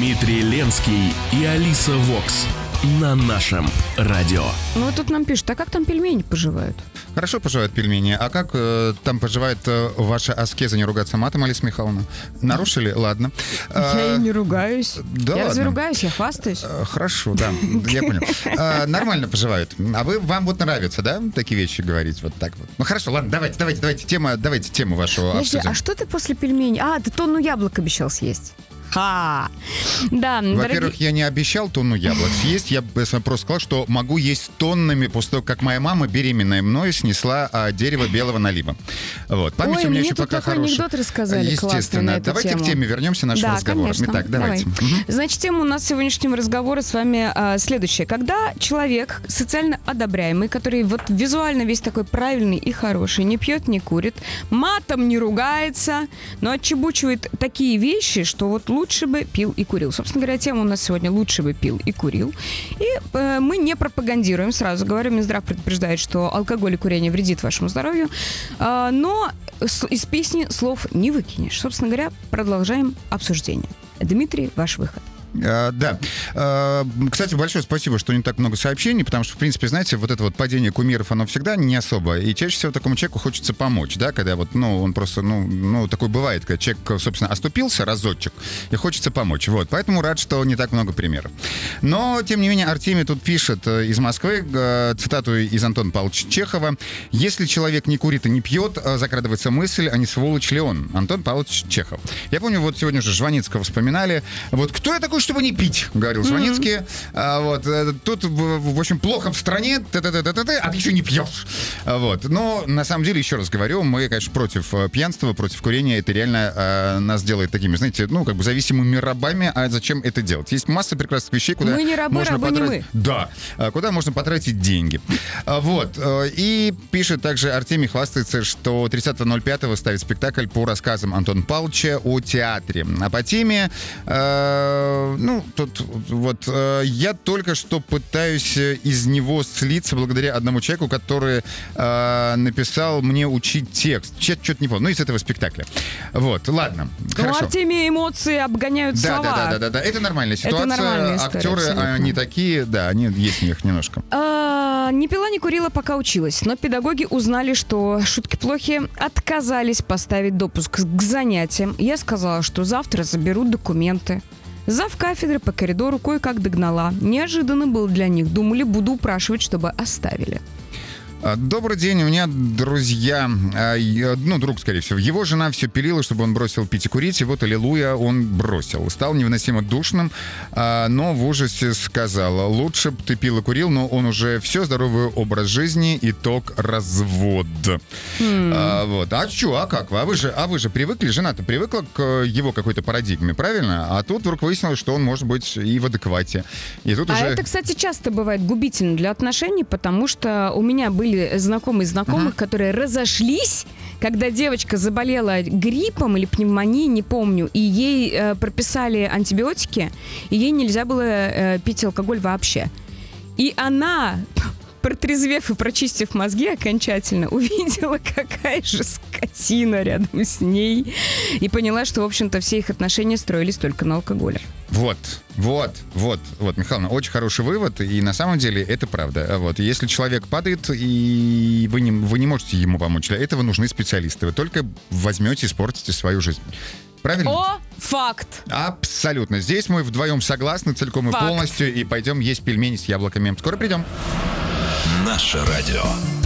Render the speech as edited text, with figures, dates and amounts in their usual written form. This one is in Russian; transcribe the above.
Дмитрий Ленский и Алиса Вокс на нашем радио. Ну вот тут нам пишут, а как там пельмени поживают? Хорошо поживают пельмени. А как там поживает ваша аскеза не ругаться матом, Алиса Михайловна? Нарушили? Ладно. Я и не ругаюсь. Да, я ладно. разве ругаюсь? Я хвастаюсь. Хорошо, да, я понял. Нормально поживают. А вам вот нравится, да, такие вещи говорить? Вот так вот. Ну хорошо, ладно, давайте тему вашу обсудим. А что ты после пельменей? Ты тонну яблок обещал съесть. Да, Во-первых, я не обещал тонну яблок съесть. Я просто сказал, что могу есть тоннами после того, как моя мама, беременная мною, снесла дерево белого налиба. Вот. Память Ой, у меня мне еще тут пока такой хорошая. анекдот рассказали классный на Естественно. эту Давайте тему. к теме вернемся нашего разговора. Конечно. Итак, давайте. Значит, тема у нас сегодняшнего разговора с вами следующая. Когда человек социально одобряемый, который вот визуально весь такой правильный и хороший, не пьет, не курит, матом не ругается, но отчебучивает такие вещи, что вот лучше бы пил и курил. Собственно говоря, тема у нас сегодня «Лучше бы пил и курил». И мы не пропагандируем, сразу говорю, Минздрав предупреждает, что алкоголь и курение вредит вашему здоровью, но из песни слов не выкинешь. Собственно говоря, продолжаем обсуждение. Дмитрий, ваш выход. Да. Кстати, большое спасибо, что не так много сообщений, потому что, в принципе, знаете, вот это вот падение кумиров, оно всегда не особо. И чаще всего такому человеку хочется помочь, да, когда вот, он просто, такое бывает, когда человек, собственно, оступился разочек, и хочется помочь. Вот, поэтому рад, что не так много примеров. Но, тем не менее, Артемий тут пишет из Москвы, цитату из Антона Павловича Чехова: «Если человек не курит и не пьет, закрадывается мысль, а не сволочь ли он?» Антон Павлович Чехов. Я помню, вот сегодня же Жваницкого вспоминали. Вот кто я такой, чтобы не пить, говорил Жваницкий. Тут, в общем, плохо в стране, а ты еще не пьешь. Вот. Но, на самом деле, еще раз говорю, мы, конечно, против пьянства, против курения. Это реально нас делает такими, знаете, зависимыми рабами. А зачем это делать? Есть масса прекрасных вещей, куда мы не рабы, можно рабы потратить... не мы. Да, куда можно потратить деньги. Вот. И пишет также Артемий, хвастается, что 30.05 ставит спектакль по рассказам Антона Павловича о театре. А по теме, тут вот я только что пытаюсь из него слиться благодаря одному человеку, который написал мне учить текст. Что-то не помню. Из этого спектакля. Вот, ладно. Хорошо. Артемий, эмоции обгоняют слова. Да. Это нормальная ситуация. Это нормальная история, актеры, абсолютно. они такие, да, они есть у них немножко. Не пила, не курила, пока училась. Но педагоги узнали, что шутки плохи, отказались поставить допуск к занятиям. Я сказала, что завтра заберут документы. Зав кафедры по коридору кое-как догнала. Неожиданно был для них. Думали, буду упрашивать, чтобы оставили. Добрый день, у меня друзья, друг, скорее всего. Его жена все пилила, чтобы он бросил пить и курить, и вот, аллилуйя, он бросил. Стал невыносимо душным, но в ужасе сказала: лучше бы ты пил и курил, но он уже все, здоровый образ жизни, итог развод. Вот. А что, а как вы? А вы же привыкли, жена-то привыкла к его какой-то парадигме, правильно? А тут вдруг выяснилось, что он может быть и в адеквате. И тут уже... это, кстати, часто бывает губительно для отношений, потому что у меня были знакомые знакомых, которые разошлись, когда девочка заболела гриппом или пневмонией, не помню, и ей прописали антибиотики, и ей нельзя было пить алкоголь вообще. И она, протрезвев и прочистив мозги окончательно, увидела, какая же скотина рядом с ней, и поняла, что, в общем-то, все их отношения строились только на алкоголе. Вот, Михайловна, очень хороший вывод, и на самом деле это правда. Вот, если человек падает, и вы не можете ему помочь, для этого нужны специалисты. Вы только возьмете и испортите свою жизнь. Правильно? О, факт! Абсолютно. Здесь мы вдвоем согласны целиком и полностью, и пойдем есть пельмени с яблоками. Скоро придем. Наше радио.